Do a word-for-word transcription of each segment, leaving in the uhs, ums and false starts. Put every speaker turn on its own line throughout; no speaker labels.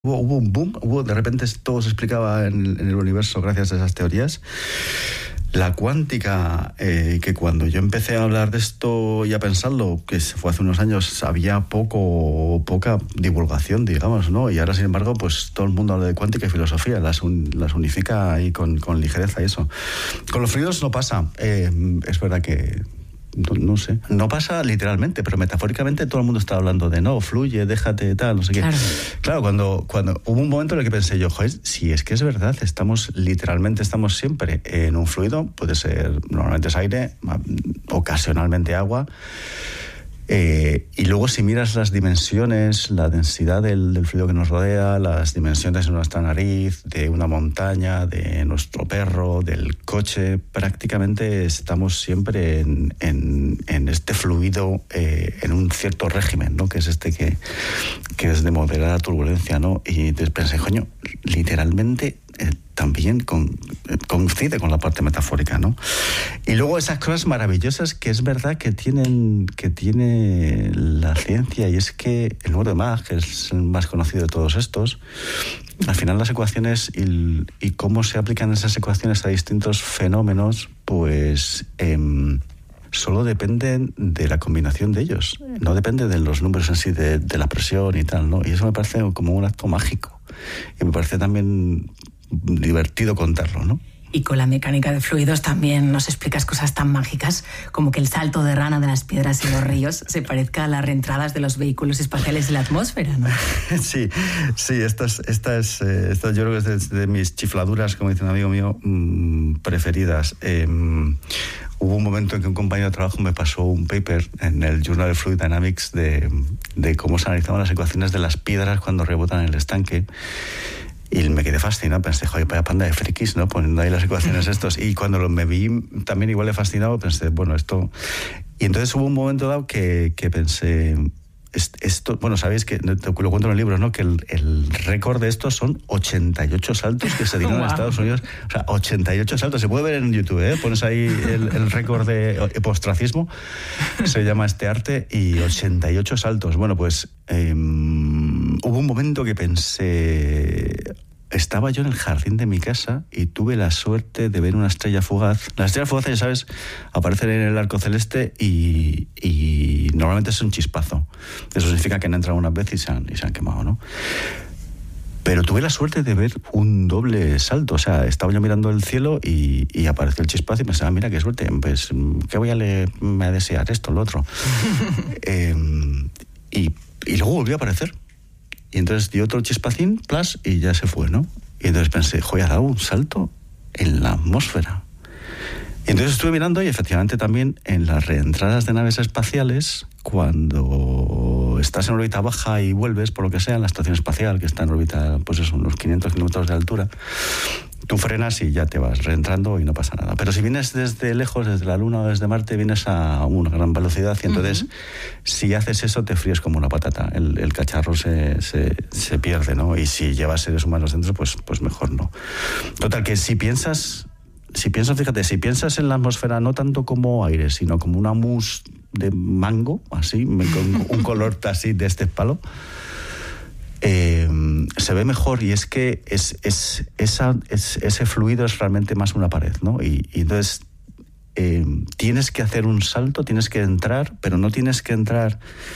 Hubo, hubo un boom, hubo, de repente todo se explicaba en, en el universo gracias a esas teorías. La cuántica, eh, que cuando yo empecé a hablar de esto y a pensarlo, que fue hace unos años, había poco, poca divulgación, digamos, ¿no? Y ahora, sin embargo, pues todo el mundo habla de cuántica y filosofía, las, un, las unifica ahí con, con ligereza y eso. Con los fluidos no pasa. Eh, es verdad que... No, no sé, no pasa literalmente, pero metafóricamente todo el mundo está hablando de no, fluye, déjate, tal, no sé
claro.
qué. Claro, cuando, cuando hubo un momento en el que pensé yo, joder, si es que es verdad, estamos literalmente, estamos siempre en un fluido, puede ser, normalmente es aire, ocasionalmente agua. Eh, y luego si miras las dimensiones, la densidad del, del fluido que nos rodea, las dimensiones de nuestra nariz, de una montaña, de nuestro perro, del coche, prácticamente estamos siempre en, en, en este fluido, eh, en un cierto régimen, ¿no? Que es este que, que es de moderada turbulencia, ¿no? Y entonces pensé, coño, literalmente... Eh, también con, coincide con la parte metafórica, ¿no? Y luego esas cosas maravillosas que es verdad que tienen que tiene la ciencia, y es que el número de Mach, que es el más conocido de todos estos, al final las ecuaciones y, y cómo se aplican esas ecuaciones a distintos fenómenos, pues... Eh, solo depende de la combinación de ellos, no depende de los números en sí, de, de la presión y tal, ¿no? Y eso me parece como un acto mágico. Y me parece también divertido contarlo, ¿no?
Y con la mecánica de fluidos también nos explicas cosas tan mágicas como que el salto de rana de las piedras en los ríos se parezca a las reentradas de los vehículos espaciales en la atmósfera, ¿no?
Sí, sí, esta es, esta es, eh, esta yo creo que es de, de mis chifladuras, como dice un amigo mío, mmm, preferidas. Eh, Hubo un momento en que un compañero de trabajo me pasó un paper en el Journal of Fluid Dynamics de, de cómo se analizaban las ecuaciones de las piedras cuando rebotan en el estanque. Y me quedé fascinado, pensé, joder, vaya panda de frikis, ¿no? Poniendo ahí las ecuaciones estos. Y cuando lo, me vi también igual de fascinado, pensé, bueno, esto... Y entonces hubo un momento dado que, que pensé... Esto, bueno, sabéis que lo cuento en el libro, ¿no? Que el, el récord de estos son ochenta y ocho saltos que se dieron wow. en Estados Unidos. O sea, ochenta y ocho saltos. Se puede ver en YouTube, ¿eh? Pones ahí el, el récord de ostracismo, se llama este arte, y ochenta y ocho saltos. Bueno, pues eh, hubo un momento que pensé... Estaba yo en el jardín de mi casa y tuve la suerte de ver una estrella fugaz. Las estrellas fugaces, ya sabes, aparecen en el arco celeste y, y normalmente es un chispazo. Eso significa que han entrado una vez y se han, y se han quemado, ¿no? Pero tuve la suerte de ver un doble salto. O sea, estaba yo mirando el cielo y, y apareció el chispazo y pensaba, mira, qué suerte, pues, ¿qué voy a, le, me a desear? Esto, lo otro. eh, y, y luego volvió a aparecer. Y entonces dio otro chispacín, plas, y ya se fue, ¿no? Y entonces pensé, joder, ha dado un salto en la atmósfera. Y entonces estuve mirando y efectivamente también en las reentradas de naves espaciales, cuando estás en órbita baja y vuelves, por lo que sea, en la estación espacial, que está en órbita, pues eso, unos quinientos kilómetros de altura, tú frenas y ya te vas reentrando y no pasa nada. Pero si vienes desde lejos, desde la Luna o desde Marte, vienes a una gran velocidad y entonces, uh-huh. si haces eso, te fríes como una patata. El, el cacharro se, se, se pierde, ¿no? Y si llevas seres humanos dentro, pues, pues mejor no. Total, que si piensas, si piensas, fíjate, si piensas en la atmósfera no tanto como aire, sino como una mousse de mango, así, con un color así de este palo, Eh, se ve mejor, y es que es, es, esa, es, ese fluido es realmente más una pared, ¿no? Y, y entonces eh, tienes que hacer un salto, tienes que entrar, pero no tienes que entrar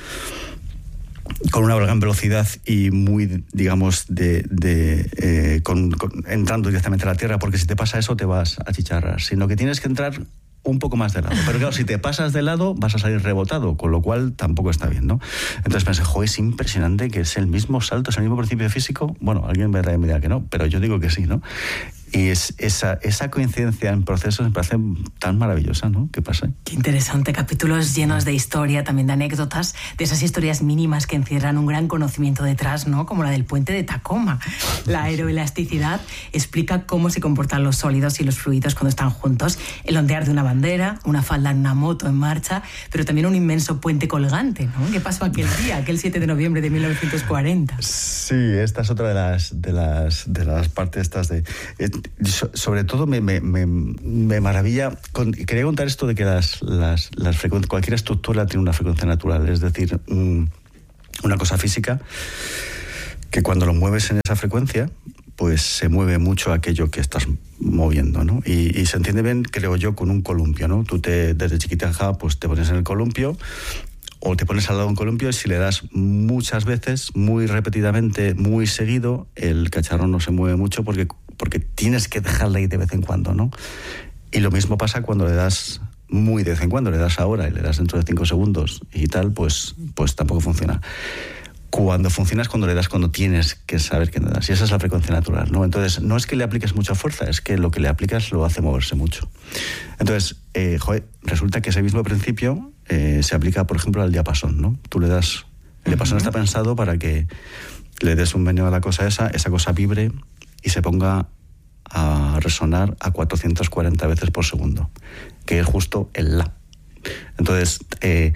con una gran velocidad y muy, digamos, de, de eh, con, con, entrando directamente a la Tierra, porque si te pasa eso te vas a chicharrar, sino que tienes que entrar un poco más de lado. Pero claro, si te pasas de lado vas a salir rebotado, con lo cual tampoco está bien, ¿no? Entonces pensé, joder, es impresionante que es el mismo salto, es el mismo principio físico. Bueno, alguien me dirá que no, pero yo digo que sí, ¿no? Y es esa, esa coincidencia en procesos me parece tan maravillosa, ¿no? ¿Qué pasa?
Qué interesante, capítulos llenos de historia, también de anécdotas, de esas historias mínimas que encierran un gran conocimiento detrás, ¿no? Como la del puente de Tacoma. La aeroelasticidad explica cómo se comportan los sólidos y los fluidos cuando están juntos, el ondear de una bandera, una falda en una moto en marcha, pero también un inmenso puente colgante, ¿no? ¿Qué pasó aquel día, aquel siete de noviembre de mil novecientos cuarenta?
Sí, esta es otra de las, de las, de las partes estas de... Eh, sobre todo me, me, me, me maravilla, con, quería contar esto de que las, las, las frecuencias, cualquier estructura tiene una frecuencia natural, es decir, un, una cosa física que cuando lo mueves en esa frecuencia, pues se mueve mucho aquello que estás moviendo, ¿no? Y, y se entiende bien, creo yo, con un columpio, ¿no? Tú te, desde chiquitaja, pues te pones en el columpio, o te pones al lado de un columpio, y si le das muchas veces, muy repetidamente, muy seguido, el cacharro no se mueve mucho porque, porque tienes que dejarle ahí de vez en cuando, ¿no? Y lo mismo pasa cuando le das muy de vez en cuando, le das ahora y le das dentro de cinco segundos y tal, pues, pues tampoco funciona. Cuando funciona es cuando le das, cuando tienes que saber que le das. Y esa es la frecuencia natural, ¿no? Entonces, no es que le apliques mucha fuerza, es que lo que le aplicas lo hace moverse mucho. Entonces, eh, joder, resulta que ese mismo principio eh, se aplica, por ejemplo, al diapasón, ¿no? Tú le das... El diapasón uh-huh. está pensado para que le des un meneo a la cosa esa, esa cosa vibre y se ponga a resonar a cuatrocientas cuarenta veces por segundo, que es justo el la. Entonces... Eh,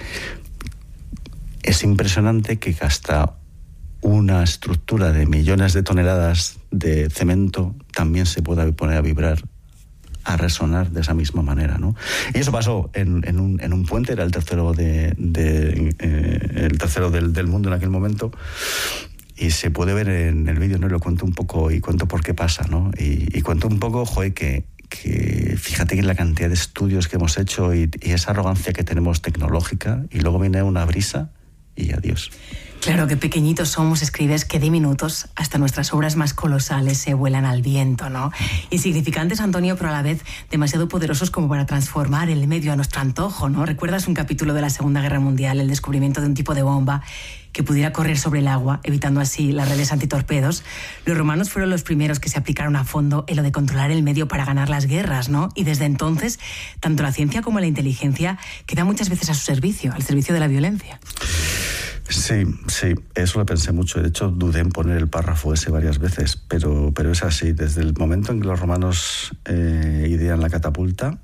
es impresionante que hasta una estructura de millones de toneladas de cemento también se pueda poner a vibrar, a resonar de esa misma manera, ¿no? Y eso pasó en, en, un, en un puente, era el tercero, de, de, eh, el tercero del, del mundo en aquel momento, y se puede ver en el vídeo, ¿no? Lo cuento un poco y cuento por qué pasa, ¿no? Y, y cuento un poco, joder, que... que fíjate que la cantidad de estudios que hemos hecho y, y esa arrogancia que tenemos tecnológica, y luego viene una brisa y adiós.
Claro, que pequeñitos somos, escribes, que diminutos, hasta nuestras obras más colosales se vuelan al viento, ¿no? Insignificantes, Antonio, pero a la vez demasiado poderosos como para transformar el medio a nuestro antojo, ¿no? ¿Recuerdas un capítulo de la Segunda Guerra Mundial, el descubrimiento de un tipo de bomba que pudiera correr sobre el agua, evitando así las redes antitorpedos? Los romanos fueron los primeros que se aplicaron a fondo en lo de controlar el medio para ganar las guerras, ¿no? Y desde entonces, tanto la ciencia como la inteligencia quedan muchas veces a su servicio, al servicio de la violencia.
Sí, sí, eso lo pensé mucho. De hecho, dudé en poner el párrafo ese varias veces, pero, pero es así. Desde el momento en que los romanos eh, idean la catapulta,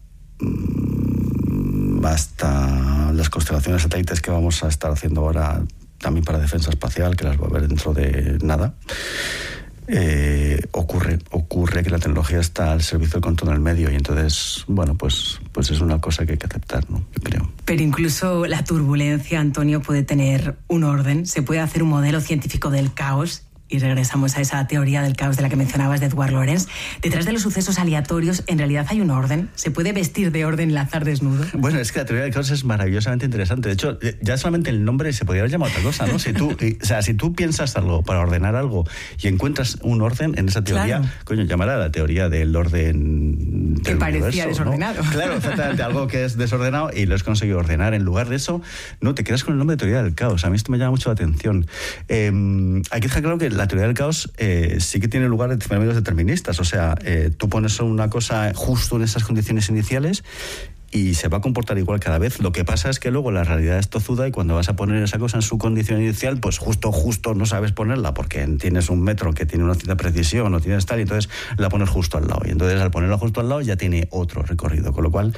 mmm, hasta las constelaciones satélites que vamos a estar haciendo ahora también para defensa espacial, que las voy a ver dentro de nada, eh, ocurre, ocurre que la tecnología está al servicio del control del medio, y entonces, bueno, pues, pues es una cosa que hay que aceptar, ¿no? Yo creo.
Pero incluso la turbulencia, Antonio, puede tener un orden. Se puede hacer un modelo científico del caos. Y regresamos a esa teoría del caos de la que mencionabas de Edward Lorenz. Detrás de los sucesos aleatorios, en realidad hay un orden. ¿Se puede vestir de orden el azar desnudo?
Bueno, es que la teoría del caos es maravillosamente interesante. De hecho, ya solamente el nombre se podría haber llamado otra cosa, ¿no? Si tú, o sea, si tú piensas algo para ordenar algo y encuentras un orden en esa teoría, claro, coño, llamará la teoría del orden del
que parecía
universo,
desordenado.
¿no? Claro, exactamente, algo que es desordenado y lo has conseguido ordenar. En lugar de eso, no, te quedas con el nombre de teoría del caos. A mí esto me llama mucho la atención. Eh, hay que dejar claro que la teoría del caos Eh, sí que tiene lugar en fenómenos deterministas. O sea, eh, tú pones una cosa justo en esas condiciones iniciales y se va a comportar igual cada vez. Lo que pasa es que luego la realidad es tozuda, y cuando vas a poner esa cosa en su condición inicial, pues justo, justo no sabes ponerla porque tienes un metro que tiene una cierta precisión o tienes tal, y entonces la pones justo al lado. Y entonces al ponerla justo al lado ya tiene otro recorrido, con lo cual...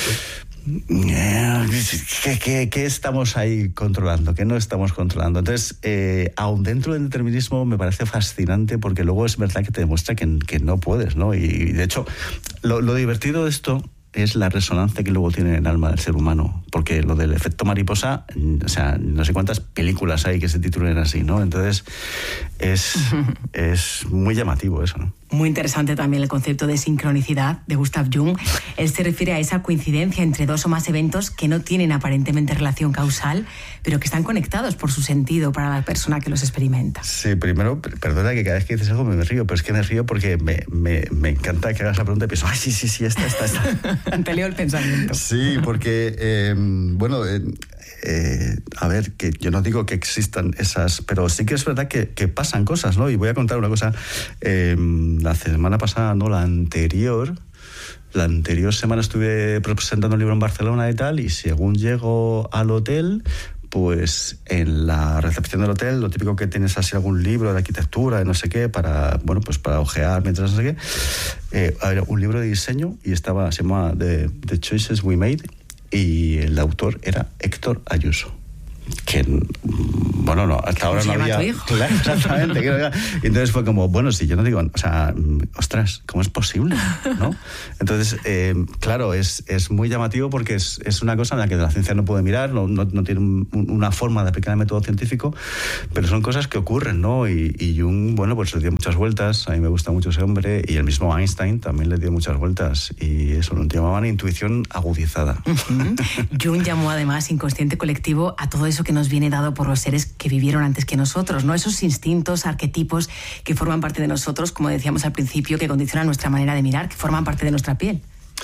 ¿Qué, qué, ¿Qué estamos ahí controlando? ¿Qué no estamos controlando? Entonces, eh, aún dentro del determinismo me parece fascinante, porque luego es verdad que te demuestra que, que no puedes, ¿no? Y, y de hecho, lo, lo divertido de esto es la resonancia que luego tiene en el alma del ser humano, porque lo del efecto mariposa, o sea, no sé cuántas películas hay que se titulen así, ¿no? Entonces, es, es muy llamativo eso, ¿no?
Muy interesante también el concepto de sincronicidad de Gustav Jung. Él se refiere a esa coincidencia entre dos o más eventos que no tienen aparentemente relación causal, pero que están conectados por su sentido para la persona que los experimenta.
Sí, primero, perdona que cada vez que dices algo me río, pero es que me río porque me, me, me encanta que hagas la pregunta y pienso, ay, sí, sí, sí, esta, esta, esta.
Te leo el pensamiento.
Sí, porque, eh, bueno... Eh, Eh, a ver, que yo no digo que existan esas, pero sí que es verdad que, que pasan cosas, ¿no? Y voy a contar una cosa. Eh, la semana pasada, no, la anterior, la anterior semana estuve presentando un libro en Barcelona y tal, y según llego al hotel, pues en la recepción del hotel, lo típico que tienes así algún libro de arquitectura, de no sé qué, para, bueno, pues para ojear mientras no sé qué, eh, era un libro de diseño y estaba, se llama The, The Choices We Made, y el autor era Héctor Ayuso. que bueno, no, hasta ahora no había...
Tu hijo?
Claro, exactamente. Y entonces fue como, bueno, si yo no digo, o sea, ostras, ¿cómo es posible? ¿No? Entonces, eh, claro, es, es muy llamativo porque es, es una cosa en la que la ciencia no puede mirar, no, no, no tiene un, una forma de aplicar el método científico, pero son cosas que ocurren, ¿no? Y, y Jung, bueno, pues le dio muchas vueltas, a mí me gusta mucho ese hombre, y el mismo Einstein también le dio muchas vueltas, y eso lo llamaban intuición agudizada.
Uh-huh. Jung llamó además inconsciente colectivo a todo eso que nos viene dado por los seres que vivieron antes que nosotros, ¿no? Esos instintos, arquetipos que forman parte de nosotros, como decíamos al principio, que condicionan nuestra manera de mirar, que forman parte de nuestra piel.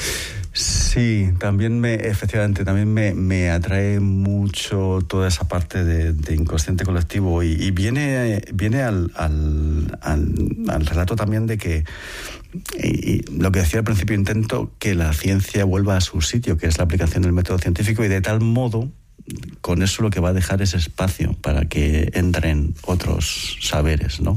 Sí, también me, efectivamente, también me, me atrae mucho toda esa parte de, de inconsciente colectivo y, y viene, viene al, al, al, al relato también de que, y, y lo que decía al principio, intento que la ciencia vuelva a su sitio, que es la aplicación del método científico, y de tal modo, con eso lo que va a dejar es espacio para que entren otros saberes, ¿no?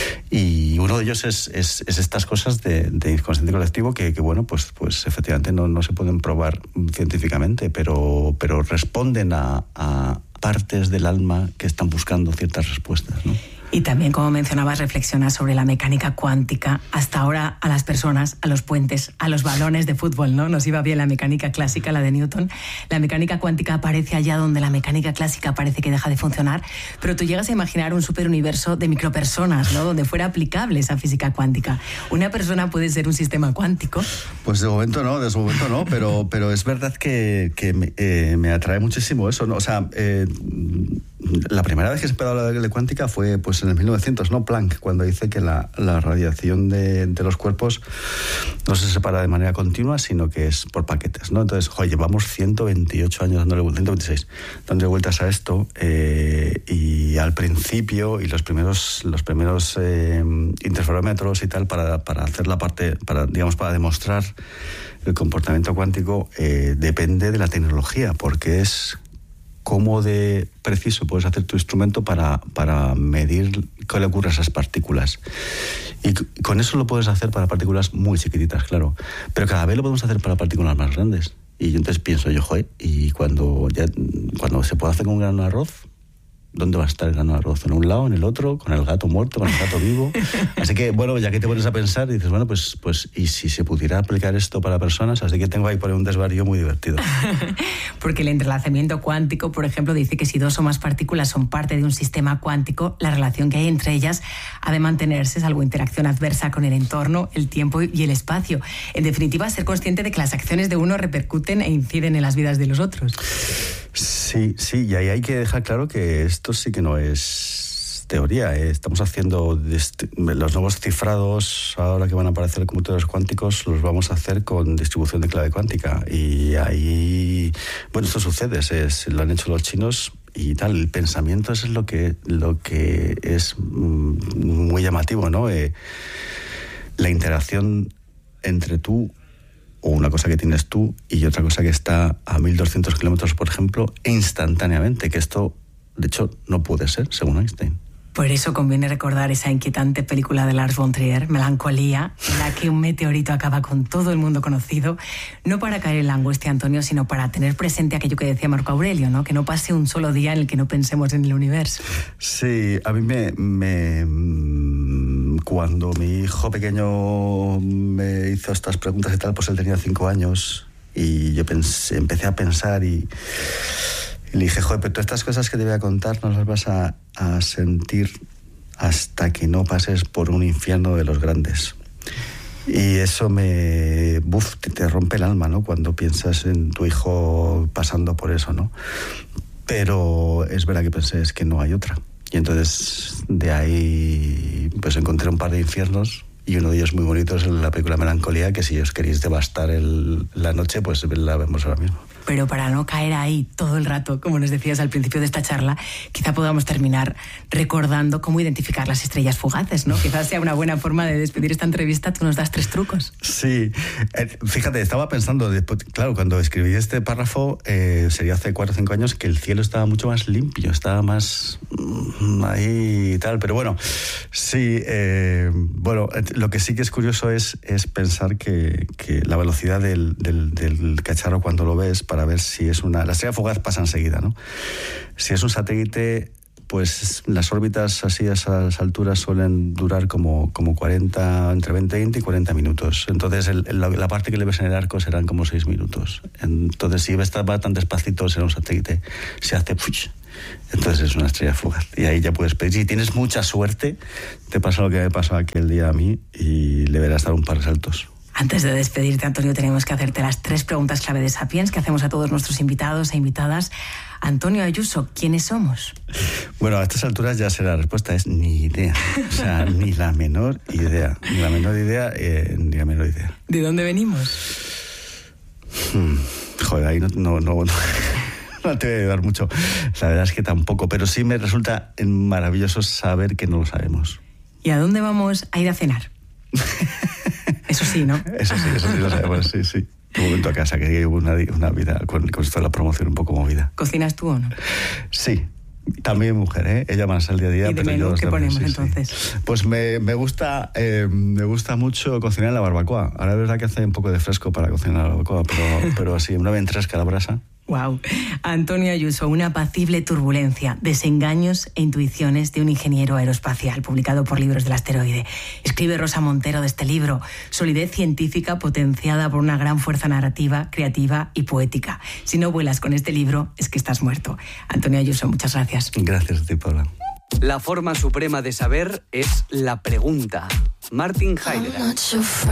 Y uno de ellos es, es, es estas cosas de, de inconsciente colectivo que, que bueno, pues, pues efectivamente no, no se pueden probar científicamente, pero, pero responden a, a partes del alma que están buscando ciertas respuestas, ¿no?
Y también, como mencionabas, reflexionas sobre la mecánica cuántica. Hasta ahora a las personas, a los puentes, a los balones de fútbol, ¿no? Nos iba bien la mecánica clásica, la de Newton. La mecánica cuántica aparece allá donde la mecánica clásica parece que deja de funcionar, pero tú llegas a imaginar un superuniverso de micropersonas, ¿no? Donde fuera aplicable esa física cuántica. ¿Una persona puede ser un sistema cuántico?
Pues de momento no, de momento no, pero, pero es verdad que, que me, eh, me atrae muchísimo eso, ¿no? O sea, eh, la primera vez que se empezó a hablar de cuántica fue pues en el mil novecientos, ¿no? Planck, cuando dice que la, la radiación de, de los cuerpos no se separa de manera continua, sino que es por paquetes, ¿no? Entonces, joder, llevamos ciento veintiocho años dándole vueltas, ciento veintiséis, dándole vueltas a esto, eh, y al principio, y los primeros, los primeros eh, interferómetros y tal, para, para hacer la parte, para, digamos, para demostrar el comportamiento cuántico, eh, depende de la tecnología, porque es cómo de preciso puedes hacer tu instrumento para, para medir qué le ocurre a esas partículas. Y con eso lo puedes hacer para partículas muy chiquititas, claro. Pero cada vez lo podemos hacer para partículas más grandes. Y yo entonces pienso yo, joder, y cuando, ya, cuando se puede hacer con un grano de arroz, ¿dónde va a estar el grano de arroz? ¿En un lado, en el otro? ¿Con el gato muerto, con el gato vivo? Así que, bueno, ya que te pones a pensar, dices, bueno, pues, pues ¿y si se pudiera aplicar esto para personas? Así que tengo ahí por ahí un desvarío muy divertido.
Porque el entrelazamiento cuántico, por ejemplo, dice que si dos o más partículas son parte de un sistema cuántico, la relación que hay entre ellas ha de mantenerse, salvo interacción adversa con el entorno, el tiempo y el espacio. En definitiva, ser consciente de que las acciones de uno repercuten e inciden en las vidas de los otros.
Sí, sí, y ahí hay que dejar claro que esto sí que no es teoría, ¿eh? Estamos haciendo dist- los nuevos cifrados ahora que van a aparecer computadores cuánticos, los vamos a hacer con distribución de clave cuántica, y ahí, bueno, esto sucede, es, lo han hecho los chinos y tal. El pensamiento, eso es lo que, lo que es muy llamativo, ¿no? Eh, la interacción entre tú, o una cosa que tienes tú y otra cosa que está a mil doscientos kilómetros, por ejemplo, instantáneamente, que esto, de hecho, no puede ser, según Einstein.
Por eso conviene recordar esa inquietante película de Lars von Trier, Melancolía, en la que un meteorito acaba con todo el mundo conocido, no para caer en la angustia, Antonio, sino para tener presente aquello que decía Marco Aurelio, ¿no? Que no pase un solo día en el que no pensemos en el universo.
Sí, a mí me... me... Cuando mi hijo pequeño me hizo estas preguntas y tal, pues él tenía cinco años y yo pensé, empecé a pensar y, y le dije, joder, pero todas estas cosas que te voy a contar no las vas a, a sentir hasta que no pases por un infierno de los grandes. Y eso me... Buf, te, te rompe el alma, ¿no? Cuando piensas en tu hijo pasando por eso, ¿no? Pero es verdad que pensé, es que no hay otra. Y entonces de ahí pues encontré un par de infiernos, y uno de ellos muy bonito es la película Melancolía, que si os queréis devastar el, la noche, pues la vemos ahora mismo.
Pero para no caer ahí todo el rato, como nos decías al principio de esta charla, quizá podamos terminar recordando cómo identificar las estrellas fugaces, ¿no? Quizás sea una buena forma de despedir esta entrevista. Tú nos das tres trucos.
Sí, eh, fíjate, estaba pensando, claro, cuando escribí este párrafo, eh, sería hace cuatro o cinco años, que el cielo estaba mucho más limpio, estaba más mm, ahí y tal, pero bueno, sí, eh, bueno, lo que sí que es curioso es, es pensar que, que la velocidad del, del, del cacharro cuando lo ves para ver si es una... La estrella fugaz pasa enseguida, ¿no? Si es un satélite, pues las órbitas así a esas alturas suelen durar como, como cuarenta, entre veinte y cuarenta minutos. Entonces el, el, la parte que le ves en el arco serán como seis minutos. Entonces si ves va tan despacito será un satélite, se hace... Entonces es una estrella fugaz. Y ahí ya puedes pedir. Si tienes mucha suerte, te pasa lo que me pasó aquel día a mí y le verás dar un par de saltos.
Antes de despedirte, Antonio, tenemos que hacerte las tres preguntas clave de Sapiens que hacemos a todos nuestros invitados e invitadas. Antonio Ayuso, ¿quiénes somos?
Bueno, a estas alturas ya sé la respuesta, es ni idea. O sea, ni la menor idea. Ni la menor idea, eh, ni la menor idea.
¿De dónde venimos?
Hmm, joder, ahí no... no, no, no. No te voy a ayudar mucho, la verdad es que tampoco, pero sí me resulta maravilloso saber que no lo sabemos.
¿Y a dónde vamos a ir a cenar? Eso sí, ¿no?
Eso sí, eso sí lo sabemos, sí, sí. Un momento a casa, que llevo una, una vida con, con esto de la promoción un poco movida.
¿Cocinas tú o no?
Sí. También mujer, ¿eh? Ella más al día a día.
¿Y de
pero
menú
yo
qué ponemos, sí, entonces?
Sí. Pues me, me, gusta, eh, me gusta mucho cocinar en la barbacoa. Ahora es verdad que hace un poco de fresco para cocinar en la barbacoa, pero, pero así, una ventresca a la brasa.
Wow. Antonio Ayuso, una apacible turbulencia, desengaños e intuiciones de un ingeniero aeroespacial, publicado por Libros del Asteroide. Escribe Rosa Montero de este libro, solidez científica potenciada por una gran fuerza narrativa, creativa y poética. Si no vuelas con este libro, es que estás muerto. Antonio Ayuso, muchas gracias.
Gracias a ti, Paula.
La forma suprema de saber es la pregunta. Martin Heidegger.